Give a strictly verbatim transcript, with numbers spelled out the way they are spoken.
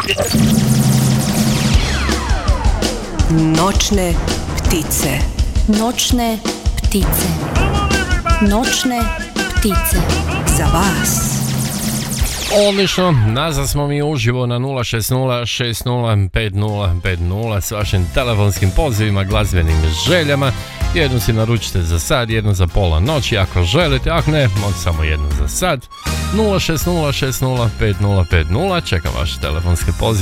Noćne ptice. Noćne ptice. Noćne ptice. Za vas. Odlično, nazad smo mi uživo na nula šest nula šest nula pet nula pet nula s vašim telefonskim pozivima, glazbenim željama. Jednu si naručite za sad, jednu za pola noći ako želite, ako ne, može samo jednu za sad. nula šest nula šest nula pet nula pet nula, čekam vaše telefonske pozive.